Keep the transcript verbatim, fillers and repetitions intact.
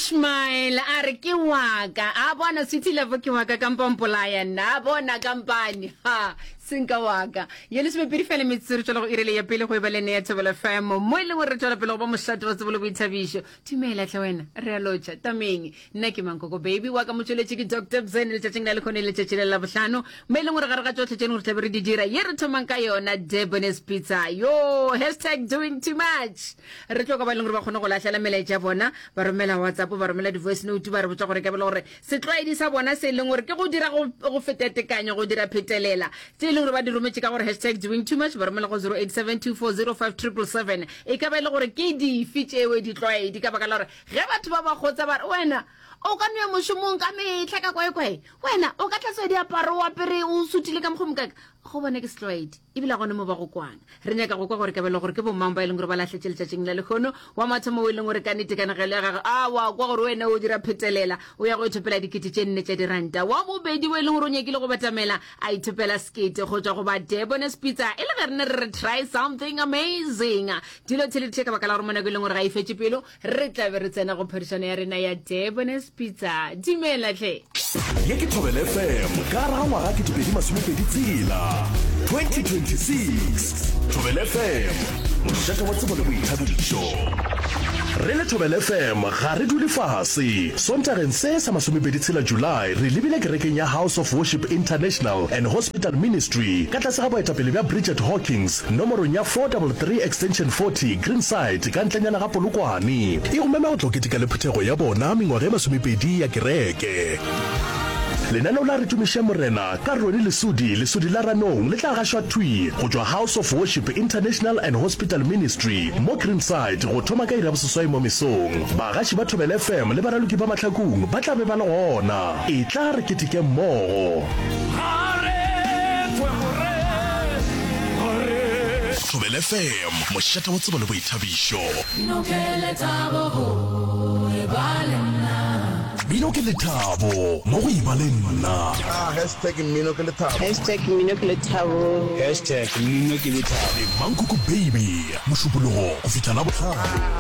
Ishmael a re ke waka a bona sweetie love ke waka kampampolaya na bona kampani ha sinka waka yele se pedi fela metsere tšola go irele ya pele go e balene ya Thobela F M mo ile go re tšola pele go ba mošate wa tsebolo boithabišo timela tle wena re a locha tameng nna ke Mankoko baby wa ka motsweletse ke Doctor Bzen le tšatšeng la le khone le tšatšeng la bohlano mo ile go re ga re ga tšohle tšeno re tlabere di dira ye re thomang ka yona Debona's Pizza yo hashtag doing too much re tlo ka ba le gore ba khone go lahlela melaetša bona ba romela WhatsApp ba romela di voice note ba re botsa gore ka bele gore setlwaedi sa bona se leng gore ke go dira go feta tekanyo go dira phetelela tse leng gore ba di rometse ka gore hashtag doing too much ba romela go zero eight seven two four zero five seven seven e ka ba le gore ke di fitšewe ditlwaedi ka baka la gore ge batho ba ba khotsa ba wena o ka nwe moshomong ka metlha ka kwaekwae wena o ka tlatsa diaparo wa pere o sutile ka mogomokaka go bona ke setlwaedi ebile gone mo ba go kwana re nyaka go kwa gore ka bele gore ke bomang ba e leng gore ba latlhetse letšatšeng la lekgono wa mathomo o e leng gore ka netekanagelo ya gage a wa kwa gore wena o dira phetelela o ya go ithopela dikete tše nne tša diranta wa bobedi o e leng gore o nyakile go batamela a ithopela skate go tswa go ba Debona's Pizza e le ge re ne re try something amazing dilo tšhelete ka baka la gore monako e leng gore ga e fetse pelo re tlabe re tsena go phedišano ya rena ya Debona's Pizza dimela tle ye ke Thobela F M ka ra ngwaga ke tšhedi masomepedi tsela twenty twenty-six Thobela F M mošate wa tsebolo boithabišo re le Thobela F M ga re dule fase sontageng se sa masomepedi tsela July re lebile kerekeng ya House of Worship International and Hospital Ministry ka tlase ga boetapele bja Bridget Hawkins nomorong ya four three three extension forty Greenside ka ntlenyana ga Polokwane e go mema go tloketeka le phethego ya bona mengwaga ya masomepedi ya kereke lenaneo la re tumiša morena ka Roni Lesudi lesudi la ranong le tla gašwa thui go tšwa House of Worship International and Hospital Ministry mo Greenside go thoma ka ira boseswai mo mesong bagaši ba Thobela F M le baraloki ba mahlakong ba tla be ba le gona e tla re keteke mmogo Thobela F M mošate wa tsebo le boithabišo Mino ke lethabo mo go ibaleng nna hashtag Mino ke lethabo hashtag Mino ke lethabo hashtag Mino ke lethabo Mankoko baby mošupologo go fitlha la botlhano